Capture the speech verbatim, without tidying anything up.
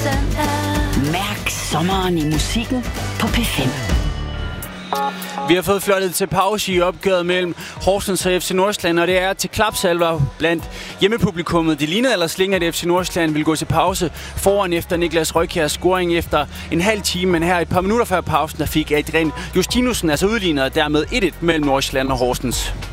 den er. Mærk sommeren i musikken på P fem. Vi har fået flottet til pause i opgøret mellem Horsens og F C Nordsjælland, og det er til klapsalver blandt hjemmepublikummet. Det lignede ellers længe, at F C Nordsjælland ville gå til pause foran efter Niklas Røykjærs scoring efter en halv time. Men her et par minutter før pausen, der fik Adrian Justinussen altså udlignet dermed et et mellem Nordsjælland og Horsens.